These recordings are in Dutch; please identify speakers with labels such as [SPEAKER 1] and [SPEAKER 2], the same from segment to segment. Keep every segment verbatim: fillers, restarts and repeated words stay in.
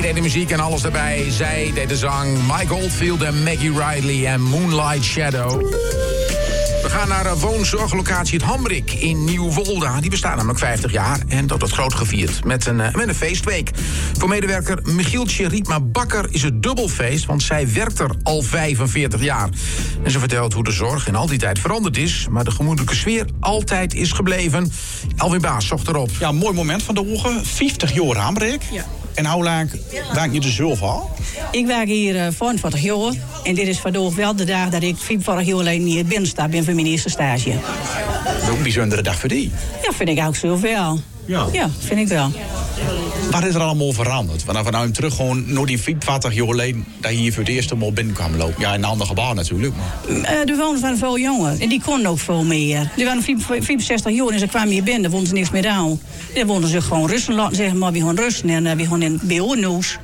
[SPEAKER 1] deed de muziek en alles erbij. Zij deed de zang. Mike Oldfield en Maggie Riley en Moonlight Shadow. We gaan naar een woonzorglocatie Het Hambrik in Nieuwolda. Die bestaat namelijk vijftig jaar en dat wordt groot gevierd met een, met een feestweek. Voor medewerker Michieltje Rietma Bakker is het dubbelfeest, want zij werkt er al vijfenveertig jaar. En ze vertelt hoe de zorg in al die tijd veranderd is, maar de gemoedelijke sfeer altijd is gebleven. Alwin Baas zocht erop.
[SPEAKER 2] Ja, een mooi moment van de ogen. vijftig jaar Hambrik. Ja. En hoe lang werk je er zelf al?
[SPEAKER 3] Ik werk hier uh, vijfenveertig jaar. En dit is vandaag wel de dag dat ik vijfenveertig jaar alleen hier binnen sta ben voor mijn eerste stage.
[SPEAKER 2] Dat is ook een bijzondere dag voor die.
[SPEAKER 3] Ja, vind ik ook zelf wel.
[SPEAKER 2] Ja.
[SPEAKER 3] Ja, vind ik wel.
[SPEAKER 2] Wat is er allemaal veranderd? Vanaf we nou terug gewoon naar die vijfenveertig jaar geleden dat je hier voor het eerste mal binnen kwam lopen. Ja, in een ander gebouw natuurlijk. Maar.
[SPEAKER 3] Uh, de woners waren veel jonger en die konden ook veel meer. Die waren vijfenzestig jaar en ze kwamen hier binnen, daar woonden ze niks meer aan. Dan woonden ze gewoon rusten laten, zeg maar. We gaan rusten en uh, we gaan in B O-noes.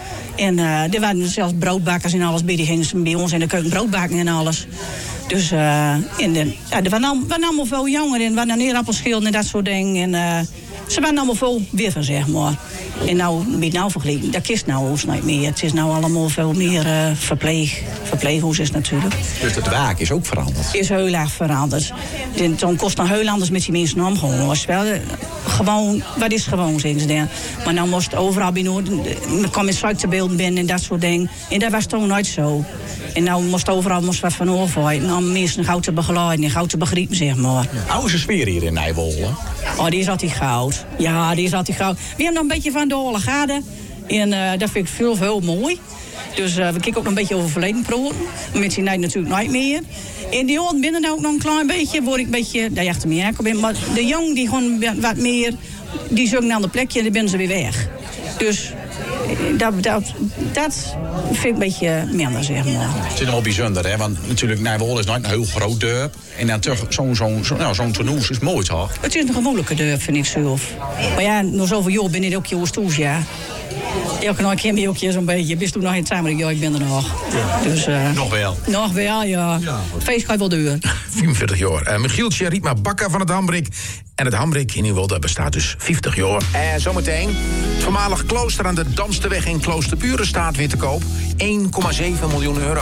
[SPEAKER 3] En uh, er waren zelfs broodbakkers en alles bij, die gingen bij ons in de keuken broodbakken en alles. Dus uh, en de, ja, er waren, al, waren allemaal veel jonger en waren neerappelschilden en dat soort dingen. En, uh, ze waren allemaal veel weer van, zeg maar. En nou, met nou vergeleken, dat is nou ons niet meer. Het is nou allemaal veel meer uh, verpleeg, verpleeghuis is natuurlijk.
[SPEAKER 2] Dus het waak is ook veranderd?
[SPEAKER 3] Is heel erg veranderd. En toen kost het nog heel anders met die mensen omgaan. Was wel uh, gewoon, wat is gewoon, zeggen ze dan. Maar nou moest overal binnen, er kwam met suikerbeelden binnen en dat soort dingen. En dat was toen nooit zo. En nou moest overal moest wat van overheid. Om mensen gauw te begeleiden en gauw te begrijpen, zeg maar.
[SPEAKER 2] Ja. Hoe is de sfeer hier in Nijwolde?
[SPEAKER 3] Oh, die is altijd goud. Ja, die is altijd goud. We hebben nog een beetje van de Olle Gade. En uh, dat vind ik veel, heel mooi. Dus uh, we kijken ook nog een beetje over verleden praten. Met die nijd natuurlijk nooit meer. En die ouderen binnen nou ook nog een klein beetje. Word ik een beetje, daar achter me aan. Maar de jong die gewoon wat meer, die zoeken een ander plekje en dan ben ze weer weg. Dus dat, dat, dat vind ik een beetje minder, zeg maar.
[SPEAKER 2] Het is wel bijzonder, hè? Want natuurlijk, Nijwolde is nooit een heel groot dorp. En dan toch zo'n zo'n zo, nou, zo'n toernoes is mooi, toch?
[SPEAKER 3] Het is een gemoedelijke dorp, vind ik zelf. Maar ja, nog zoveel jaar ben ik ook Joost Toes, ja. Elke nacht ken je ook zo'n beetje. Bist toen nog in het samen? Ja, ik ben er nog.
[SPEAKER 2] Ja.
[SPEAKER 3] Dus, uh,
[SPEAKER 2] nog wel?
[SPEAKER 3] Nog wel, ja. ja feest ga je wel duren.
[SPEAKER 1] vijfenveertig jaar. Uh, Michieltje Rietma Bakker van het Hambrik. En het Hambrik in Nieuwolda bestaat dus vijftig jaar. En zometeen, het voormalig klooster aan de Damsterweg in Kloosterburen staat weer te koop. één komma zeven miljoen euro.